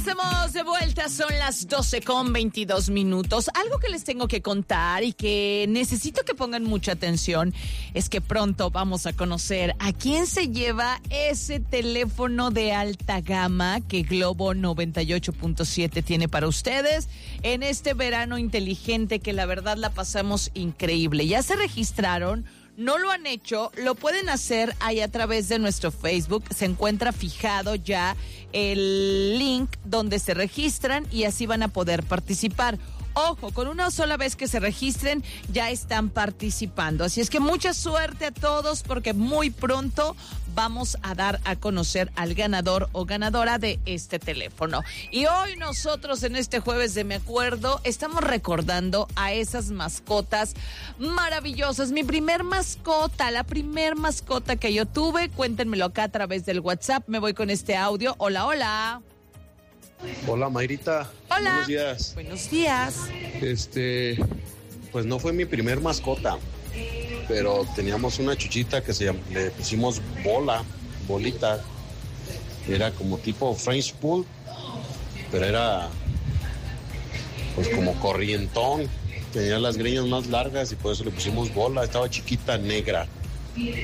estamos de vuelta, son las 12:22. Algo que les tengo que contar y que necesito que pongan mucha atención es que pronto vamos a conocer a quién se lleva ese teléfono de alta gama que Globo 98.7 tiene para ustedes en este verano inteligente que la verdad la pasamos increíble. ¿Ya se registraron? ¿No lo han hecho? Lo pueden hacer ahí a través de nuestro Facebook. Se encuentra fijado ya el link donde se registran y así van a poder participar. Ojo, con una sola vez que se registren ya están participando. Así es que mucha suerte a todos porque muy pronto vamos a dar a conocer al ganador o ganadora de este teléfono. Y hoy nosotros en este jueves de Me Acuerdo estamos recordando a esas mascotas maravillosas. Mi primer mascota, la primer mascota que yo tuve, cuéntenmelo acá a través del WhatsApp. Me voy con este audio. Hola, hola. Hola, Mayrita. Hola. Buenos días. Buenos días. Pues no fue mi primer mascota, pero teníamos una chuchita que le pusimos bolita. Era como tipo French Poodle, pero era pues como corrientón. Tenía las greñas más largas y por eso le pusimos Bola. Estaba chiquita, negra.